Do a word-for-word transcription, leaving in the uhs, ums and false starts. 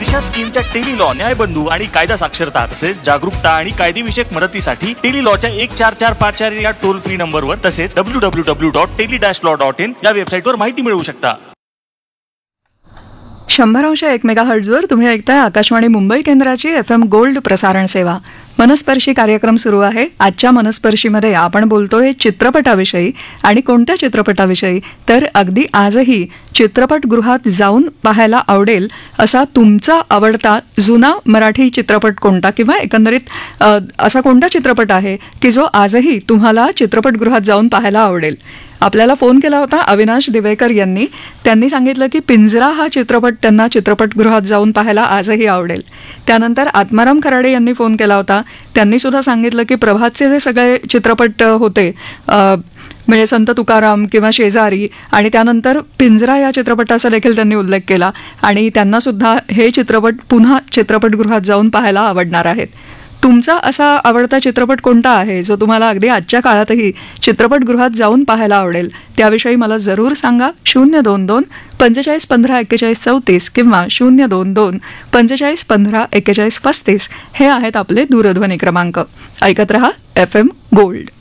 दिशा स्कीमच्या tele law, न्यायबंधू आणि कायदा साक्षरता तसेच जागरूकता आणि कायदेविषयक मदतीसाठी टेली लॉच्या एक चार चार पाच चार या टोल फ्री नंबरवर तसेच W W W dot tele dash law dot in या वेबसाईटवर माहिती मिळवू शकता. शंभर अंश एक मेगा हर्ट्झवर तुम्ही ऐकताय आकाशवाणी मुंबई केंद्राची एफ एम गोल्ड प्रसारण सेवा. मनस्पर्शी कार्यक्रम सुरू आहे. आजच्या मनस्पर्शीमध्ये आपण बोलतोय चित्रपटाविषयी. आणि कोणत्या चित्रपटाविषयी तर अगदी आजही चित्रपटगृहात जाऊन पाहायला आवडेल असा तुमचा आवडता जुना मराठी चित्रपट कोणता, किंवा एकंदरीत असा कोणता चित्रपट आहे की जो आजही तुम्हाला चित्रपटगृहात जाऊन पाहायला आवडेल. आपल्याला फोन केला होता अविनाश दिवेकर यांनी. त्यांनी सांगितलं की पिंजरा हा चित्रपट त्यांना चित्रपटगृहात जाऊन पाहायला आजही आवडेल. त्यानंतर आत्माराम खराडे यांनी फोन केला होता. त्यांनी सुद्धा सांगितलं की प्रभातचे जे सगळे चित्रपट होते, म्हणजे संत तुकाराम किंवा शेजारी, आणि त्यानंतर पिंजरा या चित्रपटाचा देखील त्यांनी उल्लेख केला आणि त्यांना सुद्धा हे चित्रपट पुन्हा चित्रपटगृहात जाऊन पाहायला आवडणार आहेत. तुमचा असा आवडता चित्रपट कोणता आहे जो तुम्हाला अगदी आजच्या काळातही चित्रपटगृहात जाऊन पाहायला आवडेल, त्याविषयी मला जरूर सांगा. शून्य दोन दोन पंचेचाळीस पंधरा एक्केचाळीस चौतीस किंवा शून्य दोन दोन पंचेचाळीस पंधरा एक्केचाळीस पस्तीस हे आहेत आपले दूरध्वनी क्रमांक. ऐकत रहा एफ एम गोल्ड.